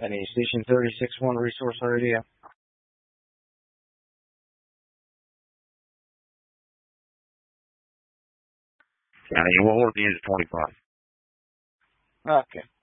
Any Station 36-1 resource radio? County, what was the end of 25? Okay.